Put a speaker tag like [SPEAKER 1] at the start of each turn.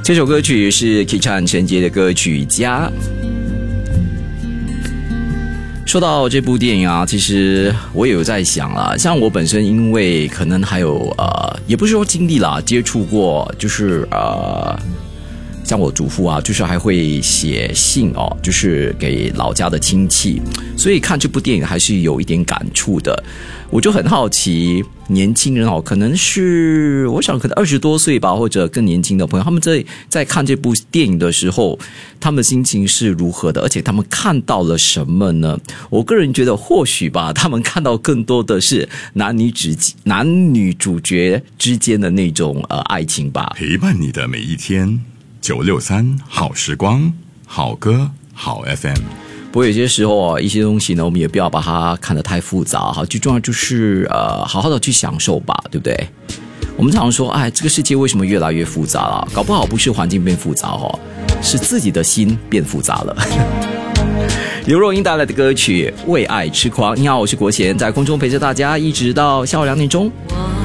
[SPEAKER 1] 这首歌曲是 Kichan 陈杰的歌曲《家》。说到这部电影啊，其实我也有在想啦，像我本身因为可能还有也不是说经历啦，接触过，就是像我祖父啊，就是还会写信哦，就是给老家的亲戚，所以看这部电影还是有一点感触的。我就很好奇，年轻人哦，可能是我想可能20多岁吧，或者更年轻的朋友，他们在看这部电影的时候，他们的心情是如何的？而且他们看到了什么呢？我个人觉得，或许吧，他们看到更多的是男女主角之间的那种爱情吧。
[SPEAKER 2] 陪伴你的每一天，963好时光，好歌好 FM。
[SPEAKER 1] 不过有些时候一些东西呢，我们也不要把它看得太复杂哈，最重要就是好好的去享受吧，对不对？我们常说，这个世界为什么越来越复杂了？搞不好不是环境变复杂哦，是自己的心变复杂了。刘若英带来的歌曲《为爱痴狂》。你好，我是国贤，在空中陪着大家，一直到下午2点钟。